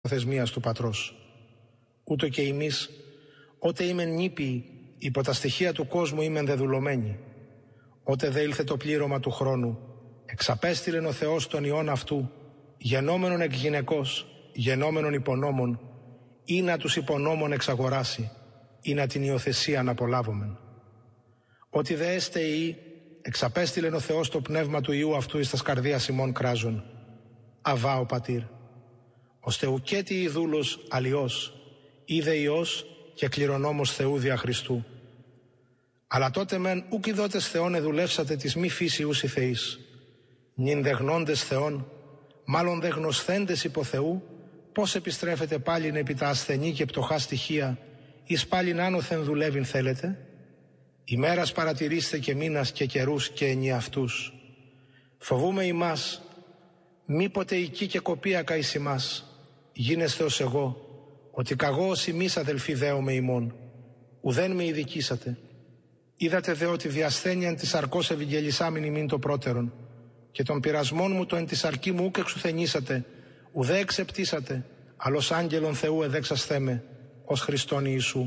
προθεσμίας του Πατρός. Ούτω και εμείς, ότεήμεν νήπιοι, υπό τα στοιχεία του κόσμουήμεν δεδουλωμένοι. Ότε δε ήλθε το πλήρωμα του χρόνου, εξαπέστειλεν ο Θεός τον Υιόν αυτού, γενόμενον εκ γυναικός, γενόμενον υπονόμων, ή να τους υπονόμων εξαγοράσει, ή να την υιοθεσία να απολάβομεν. Ότι δε έστε Υιοί, εξαπέστειλεν ο Θεός το πνεύμα του Υιού αυτού εις τας καρδίας ημών κράζων. Αβά ο Πατήρ. Ώστε ουκέτι η δούλος αλλιώς, είδε Υιός και κληρονόμος Θεού δια Χριστού. Αλλά τότε μεν ουκ ειδότες Θεόν εδουλεύσατε της μη φύσιους οι Θεείς. Νυν δε γνώντες Θεόν, μάλλον δε γνωσθέντες υπό Θεού, πώς επιστρέφετε πάλιν επί τα ασθενή και πτωχά στοιχεία, εις πάλιν άνωθεν δουλεύειν θέλετε. Ημέρας παρατηρήστε και μήνας και καιρούς και ενιαυτούς. Φοβούμε ημάς, μήποτε οική και κοπίακα εις ημάς, γίνεστε ως εγώ, ότι καγώ ως ημείς αδελφοί δέομαι ημών, ουδέν με ειδικήσατε. Είδατε δε ότι διασθένιαν της αρκός ευηγγελισάμιν ημίν το πρώτερον, και των πειρασμών μου το εν της αρκή μου ούκ εξουθενήσατε, ουδέ εξεπτήσατε, αλλος άγγελον Θεού εδέξασθέμε, ως Χριστόν Ιησού.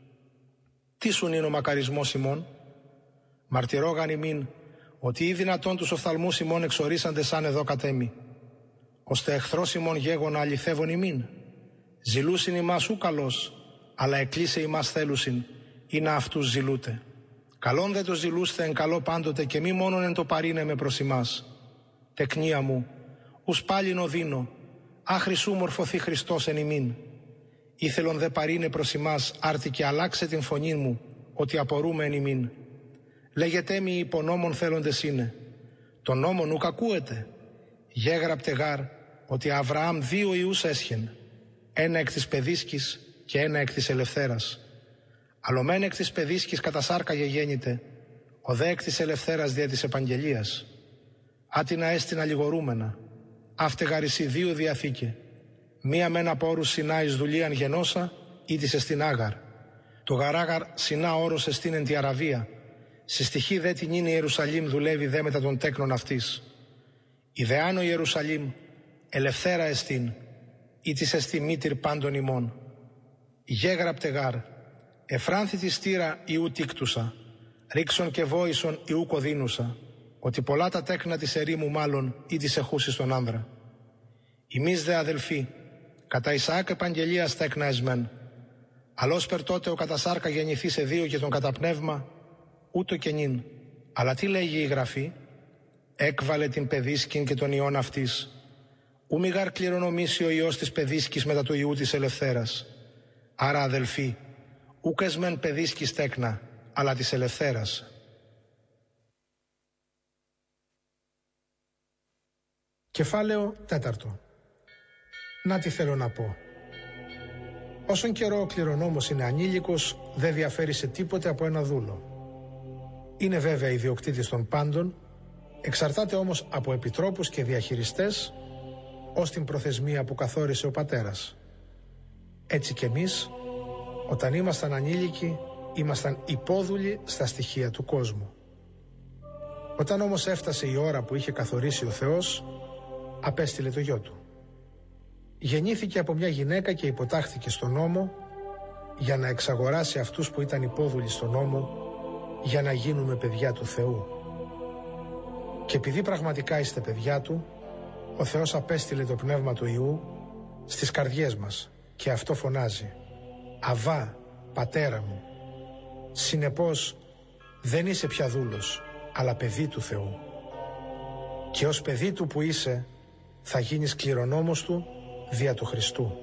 Τι σουν είναι ο μακαρισμός ημών? Μαρτυρόγαν ημίν, ότι ή δυνατόν τους οφθαλμούς ημών εξορίσαντε σαν εδώ κατέμει, ώστε εχθρός ημών γέγονα αληθεύων ημίν. Ζηλούσιν ημάς ου καλός, αλλά εκλείσε ημάς θέλουσιν, ή να αυτούς ζηλούτε. Καλόν δε το ζηλούστε εν καλό πάντοτε και μη μόνον εν το παρήνεμε προς ημάς. Τεκνία μου, ους πάλιν οδύνω, άχρη σου μορφωθεί Χριστός εν ημίν. Ήθελον δε παρήνε προς ημάς άρτη και αλλάξε την φωνή μου, ότι απορούμε εν ημίν. Λέγεται μη υπονόμων θέλοντες είναι. Τον νόμον ουκ ακούετε. Γέγραπτε γάρ, ότι Αβραάμ 2 ιούς έσχεν, ένα εκ της παιδίσκης και ένα εκ της ελευθέρας. Αλλομέν εκ της παιδίσκης κατά σάρκα γεγέννηται, ο δε εκ της ελευθέρας δια της επαγγελίας. Άτινα έστιν αλληγορούμενα, αύτε γαρισί 2 διαθήκε. Μία μεν από όρους Σινά εις δουλείαν γενώσα, ήτησε στην Άγαρ. Το γαράγαρ Σινά όρος εστίν εν τη Αραβία. Συστοιχεί δε την είναι Ιερουσαλήμ δουλεύει δε μετά των τέκνων αυτής. Ιδεάνο Ιερουσαλήμ, ελευθέρα εστίν, ήτης εστι μήτηρ πάντων ημών. Γέγραπτε γάρ, εφράνθη τη στήρα ιού τίκτουσα, ρίξον και βόησον ιού κοδίνουσα, ότι πολλά τα τέκνα της ερήμου μάλλον ή της εχούσης τον άνδρα. Ημείς δε αδελφοί, κατά Ισαάκ επαγγελίας τέκνα εσμέν, αλλώς περ τότε ο κατά σάρκα γεννηθεί σε 2 και τον κατά πνεύμα, ούτω και νυν. Αλλά τι λέγει η Γραφή? Έκβαλε την παιδίσκην και τον Υιόν αυτής. Ου μη γαρ κληρονομήσει ο Υιός της παιδίσκης μετά του Υιού της ελευθέρας. Άρα αδελφοί, ούκ εσμέν παιδίσκης τέκνα, αλλά της ελευθέρας. Κεφάλαιο 4. Να τι θέλω να πω. Όσον καιρό ο κληρονόμος είναι ανήλικος, δεν διαφέρει σε τίποτε από ένα δούλο. Είναι βέβαια ιδιοκτήτης των πάντων, εξαρτάται όμως από επιτρόπους και διαχειριστές ως την προθεσμία που καθόρισε ο πατέρας. Έτσι κι εμείς, όταν ήμασταν ανήλικοι, ήμασταν υπόδουλοι στα στοιχεία του κόσμου. Όταν όμως έφτασε η ώρα που είχε καθορίσει ο Θεός, απέστειλε το γιο του. Γεννήθηκε από μια γυναίκα και υποτάχθηκε στον νόμο για να εξαγοράσει αυτούς που ήταν υπόδουλοι στον νόμο, για να γίνουμε παιδιά του Θεού. Και επειδή πραγματικά είστε παιδιά του, ο Θεός απέστειλε το πνεύμα του Υιού στις καρδιές μας και αυτό φωνάζει «Αβά, πατέρα μου». Συνεπώς δεν είσαι πια δούλος, αλλά παιδί του Θεού. Και ως παιδί του που είσαι, θα γίνεις κληρονόμος του δια του Χριστού.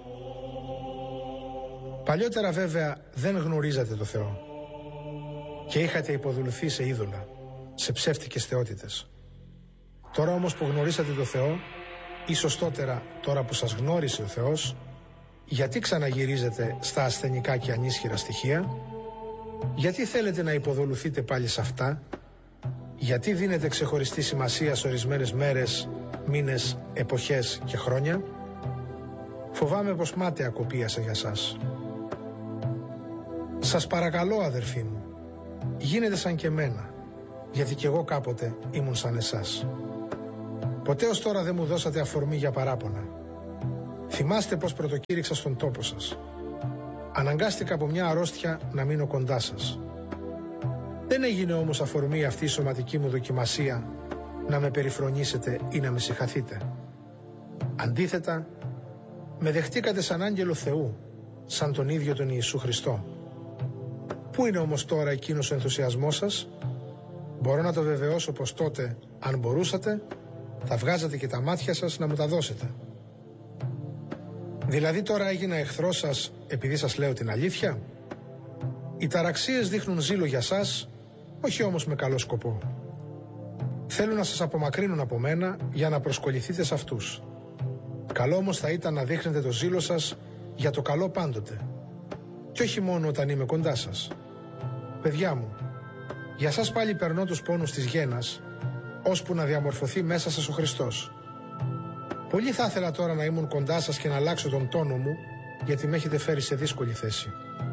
Παλιότερα βέβαια δεν γνωρίζατε το Θεό και είχατε υποδουλωθεί σε είδωλα, σε ψεύτικες θεότητες. Τώρα όμως που γνωρίσατε το Θεό, ή σωστότερα τώρα που σας γνώρισε ο Θεός, γιατί ξαναγυρίζετε στα ασθενικά και ανίσχυρα στοιχεία? Γιατί θέλετε να υποδουλωθείτε πάλι σε αυτά? Γιατί δίνετε ξεχωριστή σημασία σε ορισμένες μέρες, μήνες, εποχές και χρόνια? Φοβάμαι πως μάταια κοπίασα για σας. Σας παρακαλώ αδερφοί μου, γίνετε σαν και εμένα, γιατί κι εγώ κάποτε ήμουν σαν εσάς. Ποτέ ως τώρα δεν μου δώσατε αφορμή για παράπονα. Θυμάστε πως πρωτοκήρυξα στον τόπο σας. Αναγκάστηκα από μια αρρώστια να μείνω κοντά σας. Δεν έγινε όμως αφορμή αυτή η σωματική μου δοκιμασία να με περιφρονήσετε ή να με συγχαθείτε. Αντίθετα, με δεχτήκατε σαν άγγελο Θεού, σαν τον ίδιο τον Ιησού Χριστό. Πού είναι όμως τώρα εκείνος ο ενθουσιασμός σας? Μπορώ να το βεβαιώσω πως τότε, αν μπορούσατε, θα βγάζατε και τα μάτια σας να μου τα δώσετε. Δηλαδή τώρα έγινα εχθρός σας επειδή σας λέω την αλήθεια? Οι ταραξίες δείχνουν ζήλο για σας, όχι όμως με καλό σκοπό. Θέλουν να σας απομακρύνουν από μένα για να προσκοληθείτε σε αυτούς. Καλό όμως θα ήταν να δείχνετε το ζήλο σας για το καλό πάντοτε. Και όχι μόνο όταν είμαι κοντά σας. Παιδιά μου, για σας πάλι περνώ τους πόνους της γένας, ώσπου να διαμορφωθεί μέσα σας ο Χριστός. Πολύ θα ήθελα τώρα να ήμουν κοντά σας και να αλλάξω τον τόνο μου, γιατί με έχετε φέρει σε δύσκολη θέση.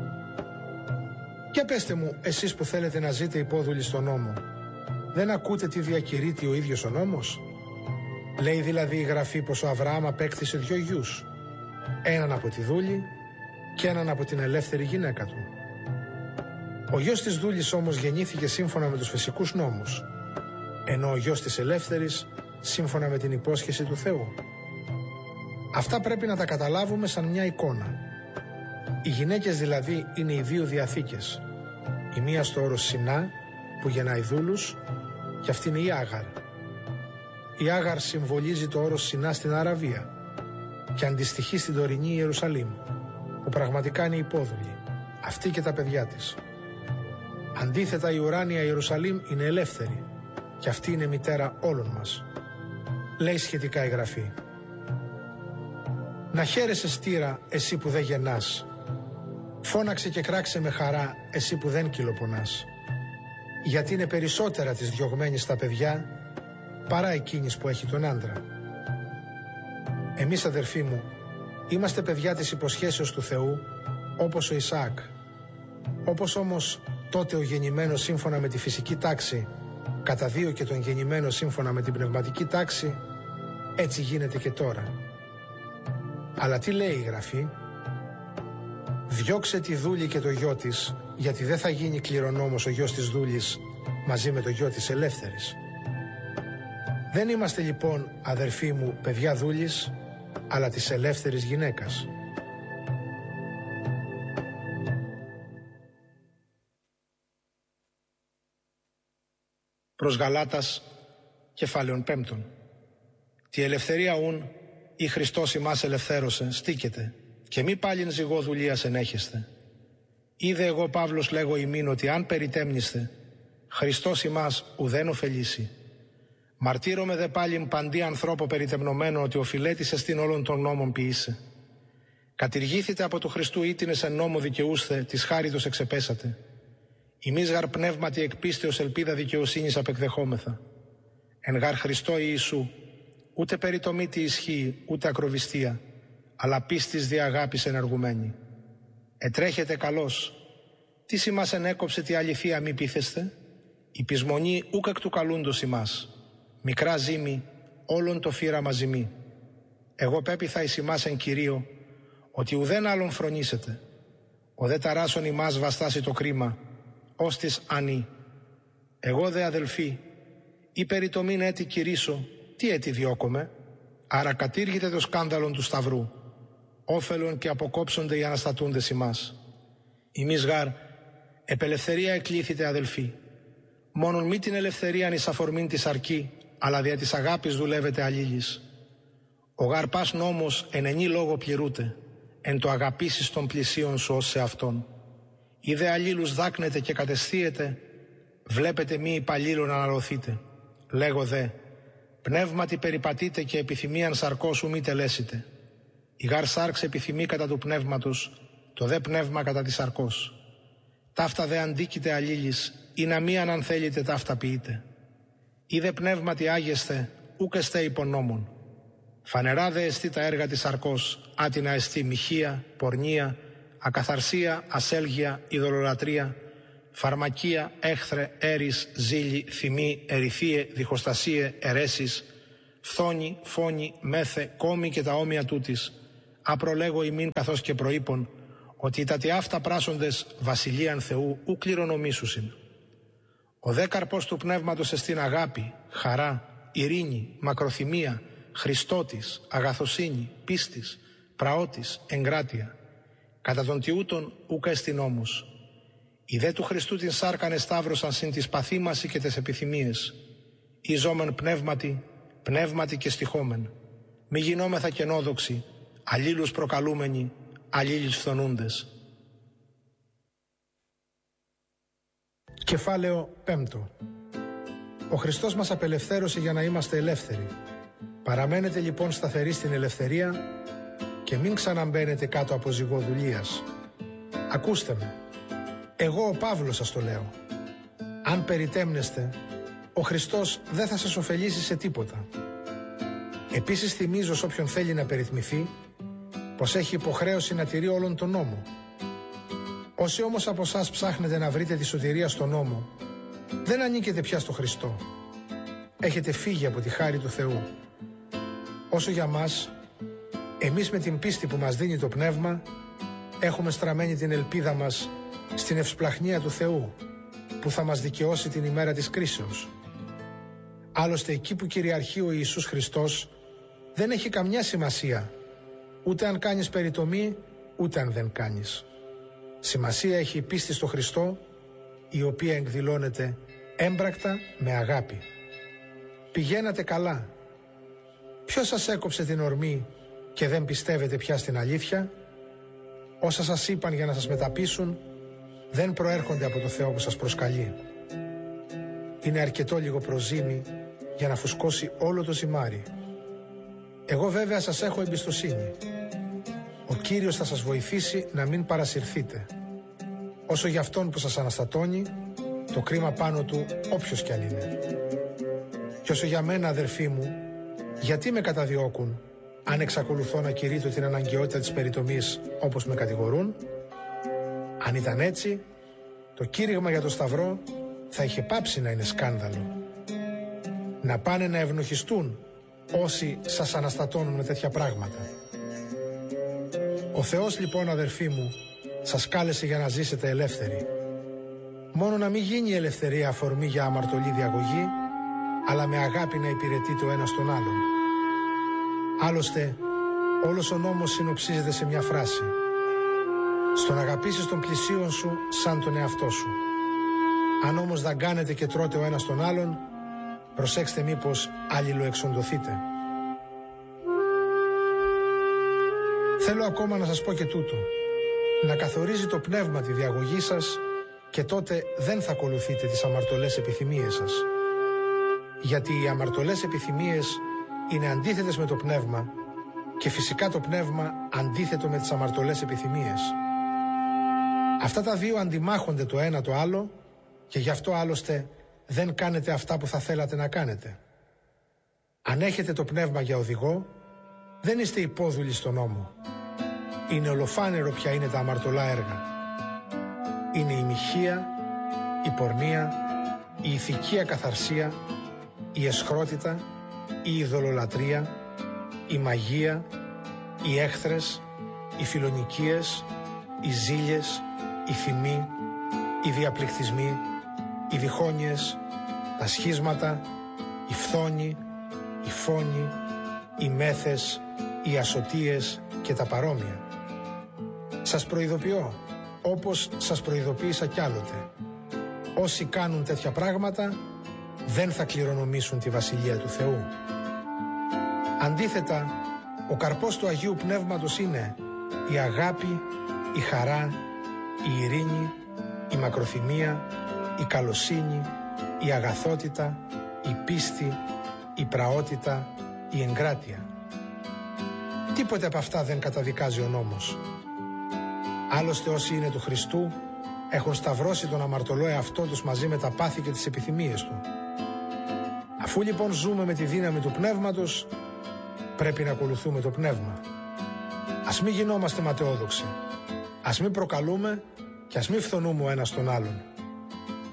Και πέστε μου, εσείς που θέλετε να ζείτε υπόδουλοι στον νόμο, δεν ακούτε τι διακηρύττει ο ίδιος ο νόμος? Λέει δηλαδή η Γραφή πως ο Αβραάμ απέκτησε 2 γιους, έναν από τη δούλη και έναν από την ελεύθερη γυναίκα του. Ο γιος της δούλης όμως γεννήθηκε σύμφωνα με τους φυσικούς νόμους, ενώ ο γιος της ελεύθερης σύμφωνα με την υπόσχεση του Θεού. Αυτά πρέπει να τα καταλάβουμε σαν μια εικόνα. Οι γυναίκες δηλαδή είναι οι 2 διαθήκες. Η μία στο όρος Σινά που γεννάει δούλους και αυτή είναι η Άγαρ. Η Άγαρ συμβολίζει το όρος Σινά στην Αραβία και αντιστοιχεί στην τωρινή Ιερουσαλήμ, που πραγματικά είναι υπόδουλη, αυτή και τα παιδιά της. Αντίθετα η ουράνια Ιερουσαλήμ είναι ελεύθερη και αυτή είναι μητέρα όλων μας. Λέει σχετικά η Γραφή: «Να χαίρεσαι στήρα εσύ που δεν γεννάς, φώναξε και κράξε με χαρά εσύ που δεν κυλοπονάς, γιατί είναι περισσότερα της διωγμένης τα παιδιά παρά εκείνης που έχει τον άντρα». Εμείς, αδερφοί μου, είμαστε παιδιά της υποσχέσεως του Θεού, όπως ο Ισαάκ. Όπως όμως τότε ο γεννημένος σύμφωνα με τη φυσική τάξη κατά 2 και τον γεννημένο σύμφωνα με την πνευματική τάξη, έτσι γίνεται και τώρα. Αλλά τι λέει η Γραφή? «Διώξε τη δούλη και το γιο της, γιατί δεν θα γίνει κληρονόμος ο γιος της δούλης μαζί με το γιο της ελεύθερης». Δεν είμαστε λοιπόν, αδερφοί μου, παιδιά δούλης, αλλά της ελεύθερης γυναίκας. Προς Γαλάτας, κεφάλαιον 5. «Τη ελευθερία ούν, ή Χριστός ημάς ελευθέρωσε, στήκετε, και μη πάλιν ζυγό δουλείας ενέχεστε. Είδε εγώ Παύλος λέγω ημίν ότι αν περιτέμνηστε, Χριστός ημάς ουδέν ωφελήσει. Μαρτύρομαι δε πάλιν παντί ανθρώπο περιτεμνωμένο ότι οφειλέτης εστίν όλων των νόμων ποιήσε. Κατηργήθητε από του Χριστού ήτινες εν νόμο δικαιούσθε, της χάριτος εξεπέσατε. Ημείς γαρ πνεύματι εκ πίστεως ελπίδα δικαιοσύνης απεκδεχόμεθα. Εν γαρ Χριστό Ιησού, ούτε περιτομήτη ισχύει, ούτε ακροβιστία, αλλά πίστης δι' αγάπης ενεργουμένη. Ετρέχετε καλώς. Τι ημάς ενέκοψε τη αληθεία μη πείθεστε? Η πεισμονή ούκ εκ του καλούντος ημάς. Μικρά ζήμη, όλον το φύραμα ζημί. Εγώ πέπιθα εις ημάς εν Κυρίω, ότι ουδέν άλλον φρονήσετε. Ο δε ταράσον ημάς βαστάσει το κρίμα, ως της ανή. Εγώ δε αδελφοί, ή περιτομήν έτη κηρύσω, τι έτη διώκομαι? Άρα κατήργητε το σκάνδαλον του Σταυρού. Όφελον και αποκόψονται οι αναστατούντες ημάς. Ημείς γάρ, επελευθερία εκλήθητε αδελφοί. Μόνον μη την ελευθερίαν εις αφορμήν της αρκή, αλλά δια της αγάπης δουλεύετε αλλήλεις. Ο γάρ πας νόμος εν ενή λόγο πληρούτε, εν το αγαπήσεις των πλησίων σου ως σε αυτόν. Είδε αλλήλους δάκνετε και κατεσθίετε, βλέπετε μη υπαλλήλων αναλωθείτε. Λέγω δε, πνεύματι περιπατείτε και επιθυμίαν σαρκώσου μη τελέσετε. Η γάρ σάρξ επιθυμεί κατά του πνεύματος, το δε πνεύμα κατά της σαρκός. Ταύτα δε αντίκειται αλλήλεις, ή να μίαν αν θέλετε ταύτα ποιείτε. Είδε πνεύματι άγεστε, ούκ εστέ υπονόμων. Φανερά δε εστί τα έργα της σαρκός, άτινα εστί μοιχεία, πορνεία, ακαθαρσία, ασέλγεια, ειδωλολατρεία, φαρμακεία, έχθρε, έρης, ζήλη, θυμή, ερηθείε, διχοστασίε, αιρέσεις, φθόνη, φόνη, μέθε, κόμη και τα όμοια τούτης, απρολέγω ημίν καθώς και προείπων, ότι τα τι αυτά πράσοντες βασιλείαν Θεού ου κληρονομήσουσιν. Ο δε καρπός του πνεύματος εστίν αγάπη, χαρά, ειρήνη, μακροθυμία, χριστότης, αγαθοσύνη, πίστης, πραότης, εγκράτεια. Κατά των τιούτων ούκα εστιν νόμος. Οι δε του Χριστού την σάρκαν εσταύρωσαν συν της παθήμαση και τις επιθυμίες. Ι ζώμεν πνεύματι και στοιχόμεν. Μη γινόμεθα κενόδοξοι, αλλήλους προκαλούμενοι, αλλήλους φθονούντες. Κεφάλαιο 5. Ο Χριστός μας απελευθέρωσε για να είμαστε ελεύθεροι. Παραμένετε λοιπόν σταθεροί στην ελευθερία και μην ξαναμπαίνετε κάτω από ζυγό δουλείας. Ακούστε με. Εγώ ο Παύλος σας το λέω. Αν περιτέμνεστε, ο Χριστός δεν θα σας ωφελήσει σε τίποτα. Επίσης θυμίζω σε όποιον θέλει να περιτμηθεί πως έχει υποχρέωση να τηρεί όλον τον νόμο. Όσοι όμως από εσάς ψάχνετε να βρείτε τη σωτηρία στον νόμο, δεν ανήκετε πια στο Χριστό. Έχετε φύγει από τη χάρη του Θεού. Όσο για μας, εμείς με την πίστη που μας δίνει το Πνεύμα, έχουμε στραμμένη την ελπίδα μας στην ευσπλαχνία του Θεού, που θα μας δικαιώσει την ημέρα της κρίσεως. Άλλωστε εκεί που κυριαρχεί ο Ιησούς Χριστός, δεν έχει καμιά σημασία, ούτε αν κάνεις περιτομή, ούτε αν δεν κάνεις. Σημασία έχει η πίστη στο Χριστό, η οποία εκδηλώνεται έμπρακτα με αγάπη. Πηγαίνατε καλά. Ποιος σας έκοψε την ορμή και δεν πιστεύετε πια στην αλήθεια? Όσα σας είπαν για να σας μεταπείσουν, δεν προέρχονται από το Θεό που σας προσκαλεί. Είναι αρκετό λίγο προζύμι για να φουσκώσει όλο το ζυμάρι. Εγώ βέβαια σας έχω εμπιστοσύνη. Ο Κύριος θα σας βοηθήσει να μην παρασυρθείτε. Όσο για αυτόν που σας αναστατώνει, το κρίμα πάνω του όποιος κι αν είναι. Και όσο για μένα, αδερφοί μου, γιατί με καταδιώκουν αν εξακολουθώ να κηρύττω την αναγκαιότητα της περιτομής όπως με κατηγορούν? Αν ήταν έτσι, το κήρυγμα για το Σταυρό θα είχε πάψει να είναι σκάνδαλο. Να πάνε να ευνοχιστούν όσοι σας αναστατώνουν με τέτοια πράγματα. Ο Θεός λοιπόν, αδερφοί μου, σας κάλεσε για να ζήσετε ελεύθεροι. Μόνο να μην γίνει η ελευθερία αφορμή για αμαρτωλή διαγωγή, αλλά με αγάπη να υπηρετείτε ο ένας τον άλλον. Άλλωστε, όλος ο νόμος συνοψίζεται σε μια φράση: στο να αγαπήσεις τον πλησίον σου σαν τον εαυτό σου. Αν όμως δαγκάνετε και τρώτε ο ένας τον άλλον, προσέξτε μήπως αλληλοεξοντωθείτε. Θέλω ακόμα να σας πω και τούτο: να καθορίζει το πνεύμα τη διαγωγή σας, και τότε δεν θα ακολουθείτε τις αμαρτωλές επιθυμίες σας. Γιατί οι αμαρτωλές επιθυμίες είναι αντίθετες με το πνεύμα και φυσικά το πνεύμα αντίθετο με τις αμαρτωλές επιθυμίες. Αυτά τα δύο αντιμάχονται το ένα το άλλο και γι' αυτό άλλωστε δεν κάνετε αυτά που θα θέλατε να κάνετε. Αν έχετε το πνεύμα για οδηγό, δεν είστε υπόδουλοι στον νόμο. Είναι ολοφάνερο ποια είναι τα αμαρτωλά έργα. Είναι η μοιχεία, η πορνεία, η ηθική ακαθαρσία, η αισχρότητα, η ειδωλολατρεία, η μαγεία, οι έχθρες, οι φιλονικίες, οι ζήλιες, οι θυμοί, οι διαπληκτισμοί, οι διχόνοιες, τα σχίσματα, οι φθόνοι, οι φόνοι, οι μέθες, οι ασωτίες και τα παρόμοια. Σας προειδοποιώ, όπως σας προειδοποίησα κι άλλοτε: όσοι κάνουν τέτοια πράγματα δεν θα κληρονομήσουν τη Βασιλεία του Θεού. Αντίθετα, ο καρπός του Αγίου Πνεύματος είναι η αγάπη, η χαρά, η ειρήνη, η μακροθυμία, η καλοσύνη, η αγαθότητα, η πίστη, η πραότητα, η εγκράτεια. Τίποτε από αυτά δεν καταδικάζει ο νόμος. Άλλωστε όσοι είναι του Χριστού έχουν σταυρώσει τον αμαρτωλό εαυτό τους μαζί με τα πάθη και τις επιθυμίες του. Αφού λοιπόν ζούμε με τη δύναμη του Πνεύματος, πρέπει να ακολουθούμε το Πνεύμα. Ας μην γινόμαστε ματαιόδοξοι. Ας μην προκαλούμε και ας μην φθονούμε ο ένας τον άλλον.